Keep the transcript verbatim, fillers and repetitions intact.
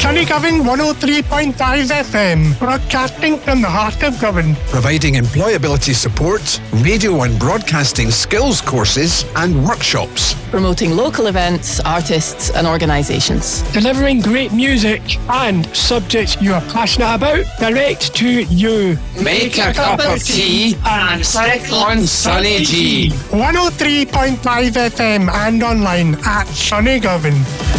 Sunnygovan one oh three point five F M, broadcasting from the heart of Govan. Providing employability support, radio and broadcasting skills courses and workshops. Promoting local events, artists and organisations. Delivering great music and subjects you are passionate about direct to you. Make a cup of tea and sit on Sunny G. one oh three point five F M and online at Sunnygovan.